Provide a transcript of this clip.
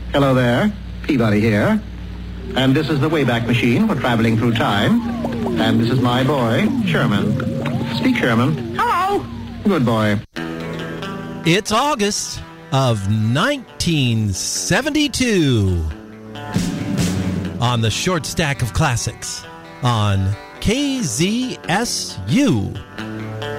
Hello there, Peabody here. And this is the Wayback Machine for traveling through time. And this is my boy, Sherman. Speak, Sherman. Hello. Good boy. It's August of 1972 on the Short Stack of Classics on KZSU.